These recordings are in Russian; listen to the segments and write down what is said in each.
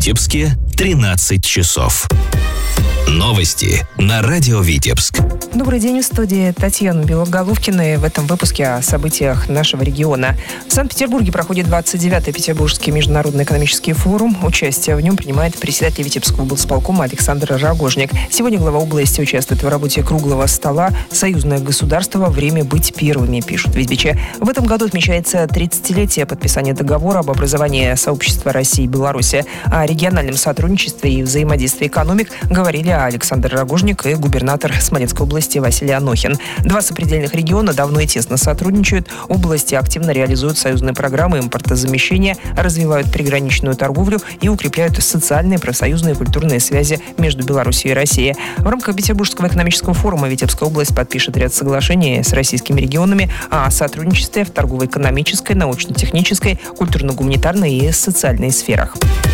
Витебске 13 часов. Новости на радио Витебск. Добрый день, в студии Татьяна Белоголовкина. И в этом выпуске о событиях нашего региона. В Санкт-Петербурге проходит 29-й Петербургский международный экономический форум. Участие в нем принимает председатель Витебского облсполкома Александр Рогожник. Сегодня глава области участвует в работе круглого стола «Союзное государство. Время быть первыми», пишут витебчане. В этом году отмечается 30-летие подписания договора об образовании сообщества России и Беларуси. О региональном сотрудничестве и взаимодействии экономик говорили Александр Рогожник и губернатор Смоленской области Василий Анохин. Два сопредельных региона давно и тесно сотрудничают. Области активно реализуют союзные программы импортозамещения, развивают приграничную торговлю и укрепляют социальные, профсоюзные и культурные связи между Беларусью и Россией. В рамках Петербургского экономического форума Витебская область подпишет ряд соглашений с российскими регионами о сотрудничестве в торгово-экономической, научно-технической, культурно-гуманитарной и социальной сферах.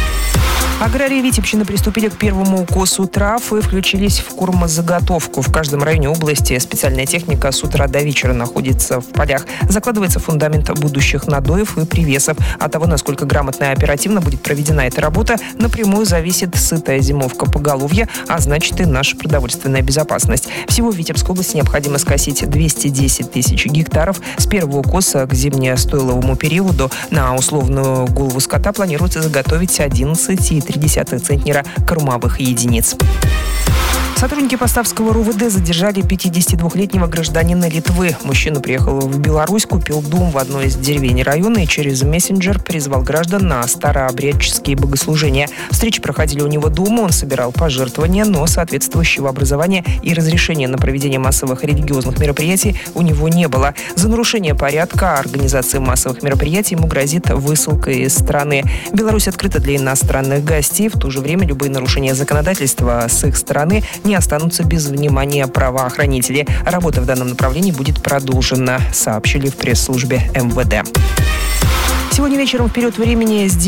Аграрии Витебщины приступили к первому укосу трав и включились в кормозаготовку. В каждом районе области специальная техника с утра до вечера находится в полях. Закладывается фундамент будущих надоев и привесов. От того, насколько грамотно и оперативно будет проведена эта работа, напрямую зависит сытая зимовка поголовья, а значит и наша продовольственная безопасность. Всего в Витебской области необходимо скосить 210 тысяч гектаров. С первого укоса к зимне-стойловому периоду на условную голову скота планируется заготовить 11,3 центнера кормовых единиц. Сотрудники Поставского РУВД задержали 52-летнего гражданина Литвы. Мужчина приехал в Беларусь, купил дом в одной из деревень района и через мессенджер призвал граждан на старообрядческие богослужения. Встречи проходили у него дома, он собирал пожертвования, но соответствующего образования и разрешения на проведение массовых религиозных мероприятий у него не было. За нарушение порядка организации массовых мероприятий ему грозит высылка из страны. Беларусь открыта для иностранных гостей. В то же время любые нарушения законодательства с их стороны не останутся без внимания правоохранителей. Работа в данном направлении будет продолжена, сообщили в пресс-службе МВД. Сегодня вечером в период времени с